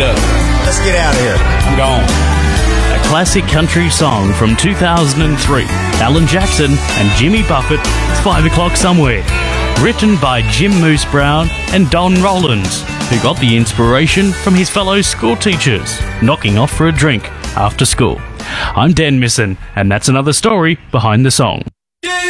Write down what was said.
get up. Let's get out of here. I'm gone. A classic country song from 2003. Alan Jackson and Jimmy Buffett, It's 5 O'Clock Somewhere. Written by Jim Moose Brown and Don Rollins, who got the inspiration from his fellow school teachers, knocking off for a drink after school. I'm Dan Misson, and that's another story behind the song.